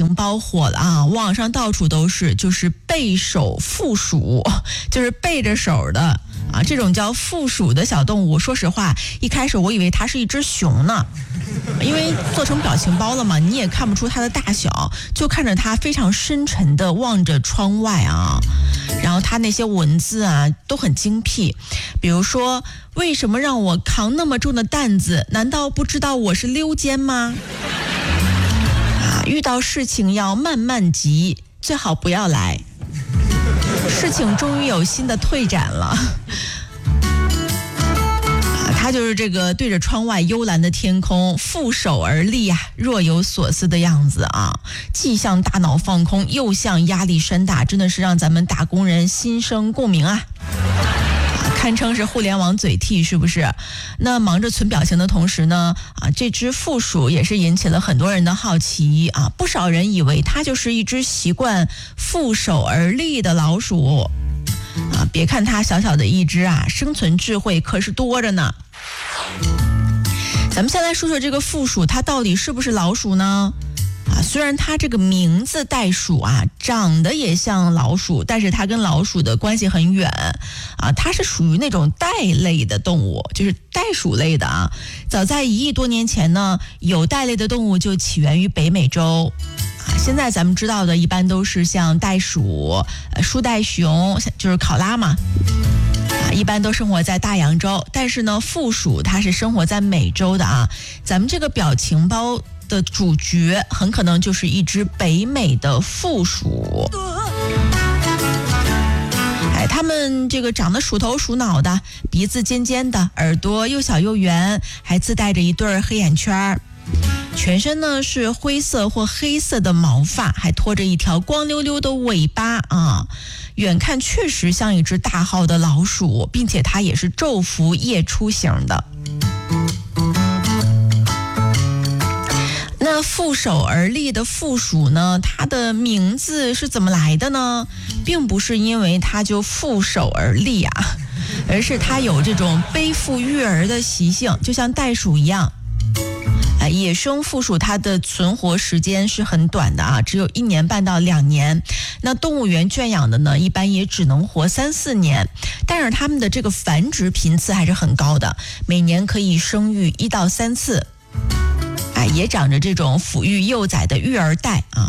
情包火了啊，网上到处都是，就是背手负鼠，就是背着手的啊，这种叫负鼠的小动物，说实话，一开始我以为它是一只熊呢，因为做成表情包了嘛，你也看不出它的大小，就看着它非常深沉的望着窗外啊，然后它那些文字啊都很精辟，比如说为什么让我扛那么重的担子？难道不知道我是溜肩吗？遇到事情要慢慢急，最好不要来。事情终于有新的退展了。他就是这个对着窗外幽蓝的天空负手而立啊，若有所思的样子啊，既像大脑放空，又像压力山大，真的是让咱们打工人心生共鸣啊。堪称是互联网嘴替，是不是？那忙着存表情的同时呢，这只负鼠也是引起了很多人的好奇啊，不少人以为它就是一只习惯负手而立的老鼠啊，别看它小小的一只啊，生存智慧可是多着呢。咱们先来说说这个负鼠，它到底是不是老鼠呢？虽然它这个名字袋鼠啊，长得也像老鼠，但是它跟老鼠的关系很远啊，它是属于那种袋类的动物，就是袋鼠类的啊。早在1亿多年前呢，有袋类的动物就起源于北美洲啊。现在咱们知道的一般都是像袋鼠、树袋熊，就是考拉嘛。一般都生活在大洋洲，但是呢，负鼠它是生活在美洲的啊。咱们这个表情包的主角很可能就是一只北美的负鼠。它们这个长得鼠头鼠脑的，鼻子尖尖的，耳朵又小又圆，还自带着一对黑眼圈。全身呢是灰色或黑色的毛发，还拖着一条光溜溜的尾巴啊，远看确实像一只大号的老鼠，并且它也是昼伏夜出型的。那负手而立的负鼠呢，它的名字是怎么来的呢？并不是因为它就负手而立啊，而是它有这种背负育儿的习性，就像袋鼠一样。野生负鼠它的存活时间是很短的啊，只有1年半到2年。那动物园圈养的呢，一般也只能活3-4年，但是它们的这个繁殖频次还是很高的，每年可以生育1到3次。也长着这种抚育幼崽的育儿袋啊。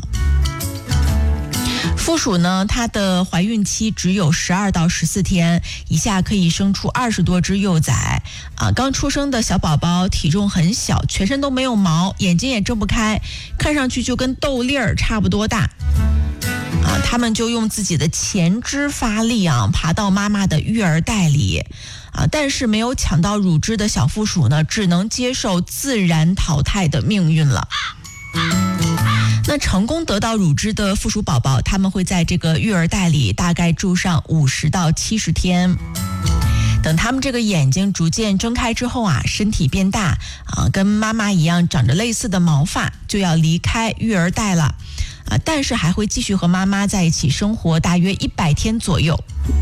负鼠呢，它的怀孕期只有12到14天，一下可以生出20多只幼崽啊。刚出生的小宝宝体重很小，全身都没有毛，眼睛也睁不开，看上去就跟豆粒儿差不多大啊。他们就用自己的前肢发力啊，爬到妈妈的育儿袋里啊，但是没有抢到乳汁的小负鼠呢，只能接受自然淘汰的命运了。那成功得到乳汁的负鼠宝宝，他们会在这个育儿袋里大概住上50到70天。等他们这个眼睛逐渐睁开之后啊，身体变大啊，跟妈妈一样长着类似的毛发，就要离开育儿袋了啊，但是还会继续和妈妈在一起生活大约100天左右。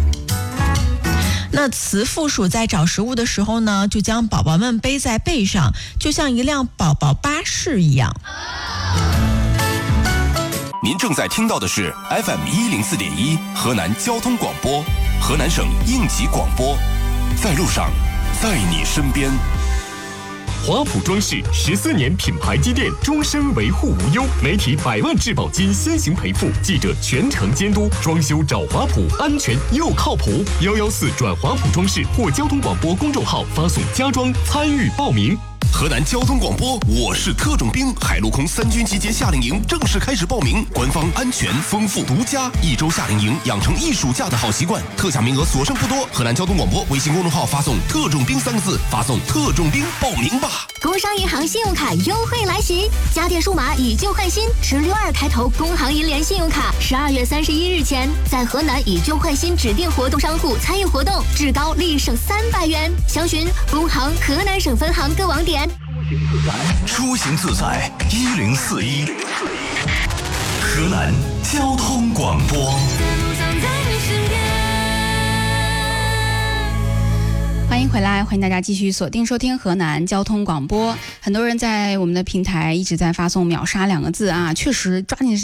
那雌负鼠在找食物的时候呢，就将宝宝们背在背上，就像一辆宝宝巴士一样。 您正在听到的是 FM104.1 河南交通广播，河南省应急广播，在路上，在你身边。 华普装饰14年品牌积淀，终身维护无忧，媒体100万质保金先行赔付，记者全程监督，装修找华普，安全又靠谱。114转华普装饰或交通广播公众号发送家装参与报名。 河南交通广播，我是特种兵，海陆空3军集结夏令营正式开始报名，官方安全丰富独家，1周夏令营养成1暑假的好习惯，特价名额所剩不多。河南交通广播微信公众号发送特种兵3个字，发送特种兵报名吧。 工商银行信用卡优惠来袭，家电数码以旧换新，持62开头工行银联信用卡，12月31日前在河南以旧换新指定活动商户参与活动，至高立省300元。详询工行河南省分行各网点。 出行自在1041，河南交通广播。 欢迎回来，欢迎大家继续锁定收听河南交通广播。很多人在我们的平台一直在发送秒杀2个字啊，确实抓紧时间